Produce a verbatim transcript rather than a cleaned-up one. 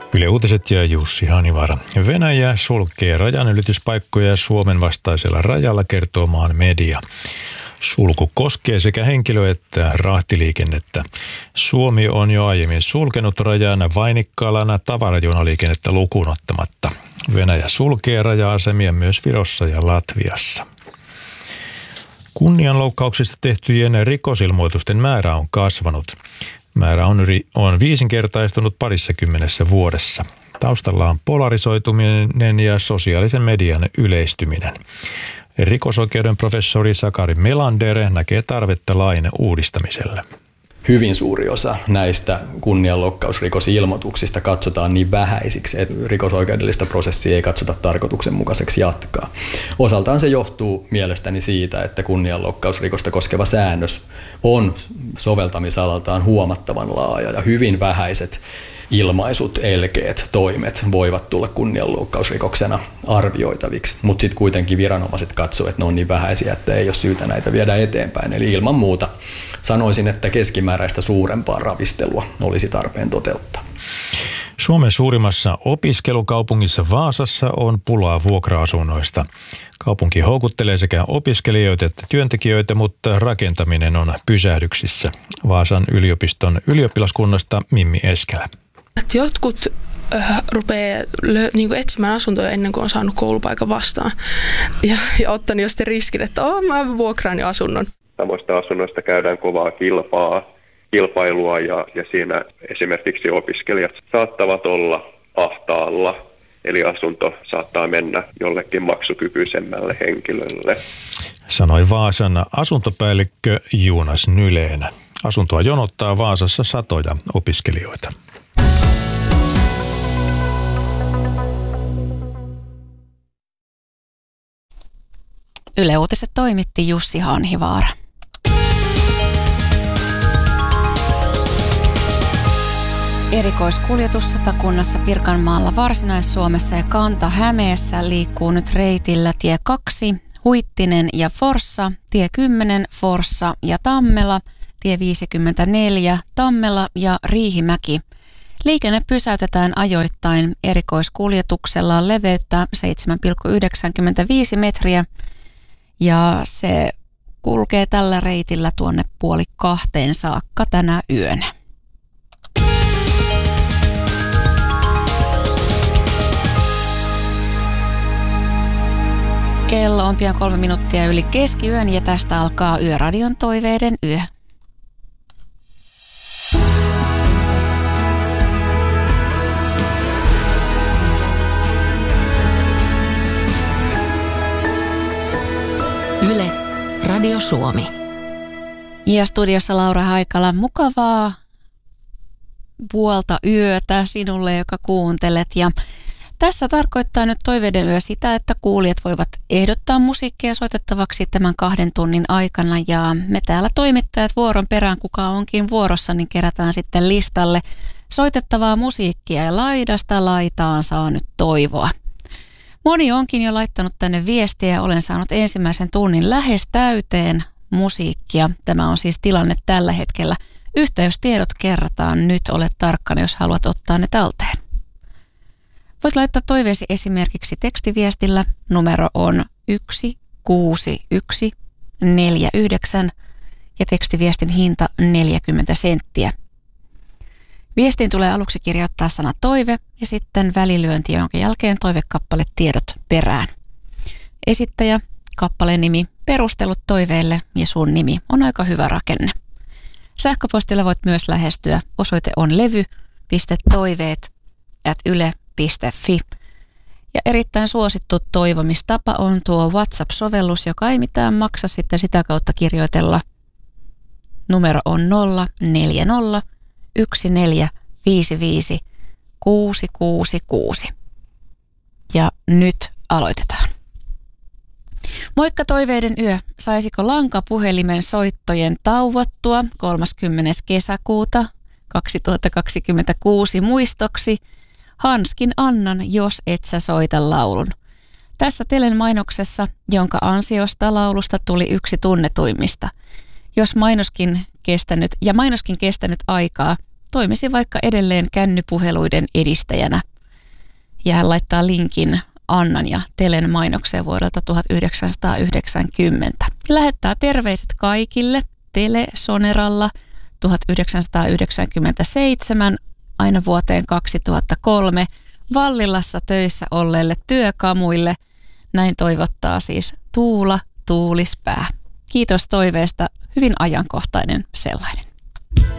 Yle Uutiset ja Jussi Hanivaara. Venäjä sulkee rajanylityspaikkoja Suomen vastaisella rajalla, kertoo maan media. Sulku koskee sekä henkilö- että rahtiliikennettä. Suomi on jo aiemmin sulkenut rajan Vainikkalana tavarajunaliikennettä lukuun ottamatta. Venäjä sulkee raja-asemia myös Virossa ja Latviassa. Kunnianloukkauksista tehtyjen rikosilmoitusten määrä on kasvanut. Määrä on, yli, on viisinkertaistunut parissakymmenessä vuodessa. Taustalla on polarisoituminen ja sosiaalisen median yleistyminen. Rikosoikeuden professori Sakari Melander näkee tarvetta lain uudistamiselle. Hyvin suuri osa näistä kunnianloukkausrikosilmoituksista katsotaan niin vähäisiksi, että rikosoikeudellista prosessia ei katsota tarkoituksenmukaiseksi jatkaa. Osaltaan se johtuu mielestäni siitä, että kunnianloukkausrikosta koskeva säännös on soveltamisalaltaan huomattavan laaja ja hyvin vähäiset ilmaisut, elkeet, toimet voivat tulla kunnianloukkausrikoksena arvioitaviksi, mutta sitten kuitenkin viranomaiset katsoo, että ne on niin vähäisiä, että ei ole syytä näitä viedä eteenpäin. Eli ilman muuta sanoisin, että keskimääräistä suurempaa ravistelua olisi tarpeen toteuttaa. Suomen suurimmassa opiskelukaupungissa Vaasassa on pulaa vuokra-asunnoista. Kaupunki houkuttelee sekä opiskelijoita että työntekijöitä, mutta rakentaminen on pysähdyksissä. Vaasan yliopiston ylioppilaskunnasta Mimmi Eskelä. Jotkut äh, rupeaa lö, niin kuin etsimään asuntoja ennen kuin on saanut koulupaikan vastaan ja, ja ottanut jo sitten riskin, että oh, mä vuokraan jo asunnon. Samoista asunnoista käydään kovaa kilpaa, kilpailua ja, ja siinä esimerkiksi opiskelijat saattavat olla ahtaalla, eli asunto saattaa mennä jollekin maksukykyisemmälle henkilölle. Sanoi Vaasan asuntopäällikkö Joonas Nylén. Asuntoa jonottaa Vaasassa satoja opiskelijoita. Yle Uutiset toimitti Jussi Hanhivaara. Erikoiskuljetus Satakunnassa, Pirkanmaalla, Varsinais-Suomessa ja Kanta-Hämeessä liikkuu nyt reitillä tie kaksi, Huittinen ja Forssa, tie kymmenen, Forssa ja Tammela, tie viisikymmentäneljä, Tammela ja Riihimäki. Liikenne pysäytetään ajoittain. Erikoiskuljetuksella on leveyttä seitsemän pilkku yhdeksänkymmentäviisi metriä ja se kulkee tällä reitillä tuonne puoli kahteen saakka tänä yönä. Kello on pian kolme minuuttia yli keskiyön ja tästä alkaa Yöradion toiveiden yö. Yle, Radio Suomi. Ja studiossa Laura Haikala, mukavaa puolta yötä sinulle, joka kuuntelet. Ja tässä tarkoittaa nyt toiveiden yö sitä, että kuulijat voivat ehdottaa musiikkia soitettavaksi tämän kahden tunnin aikana. Ja me täällä toimittajat vuoron perään, kuka onkin vuorossa, niin kerätään sitten listalle soitettavaa musiikkia ja laidasta laitaan saa nyt toivoa. Moni onkin jo laittanut tänne viestiä ja olen saanut ensimmäisen tunnin lähes täyteen musiikkia. Tämä on siis tilanne tällä hetkellä. Yhteystiedot kerrataan nyt, ole tarkkana, jos haluat ottaa ne talteen. Voit laittaa toiveesi esimerkiksi tekstiviestillä. Numero on yksi kuusi yksi neljä yhdeksän ja tekstiviestin hinta neljäkymmentä senttiä. Viestiin tulee aluksi kirjoittaa sana toive ja sitten välilyönti, jonka jälkeen toivekappale tiedot perään. Esittäjä, kappaleen nimi, perustelut toiveelle ja sun nimi on aika hyvä rakenne. Sähköpostilla voit myös lähestyä. Osoite on levy piste toiveet ät yle piste fi. Ja erittäin suosittu toivomistapa on tuo WhatsApp-sovellus, joka ei mitään maksa sitten sitä kautta kirjoitella. Numero on nolla neljä nolla yksi neljä viisi viisi kuusi kuusi kuusi. Ja nyt aloitetaan. Moikka toiveiden yö. Saisiko lankapuhelimen soittojen tauottua kolmaskymmenes kesäkuuta kaksituhattakaksikymmentäkuusi muistoksi Hanskin Annan Jos et sä soita laulun. Tässä Telen mainoksessa, jonka ansiosta laulusta tuli yksi tunnetuimmista. Jos mainoskin kestänyt ja mainoskin kestänyt aikaa, toimisi vaikka edelleen kännypuheluiden edistäjänä. Ja hän laittaa linkin Annan ja Telen mainokseen vuodelta tuhatyhdeksänsataayhdeksänkymmentä. Ja lähettää terveiset kaikille Tele Soneralla tuhatyhdeksänsataayhdeksänkymmentäseitsemän aina vuoteen kaksituhattakolme Vallilassa töissä olleille työkamuille. Näin toivottaa siis Tuula Tuulispää. Kiitos toiveesta, hyvin ajankohtainen sellainen.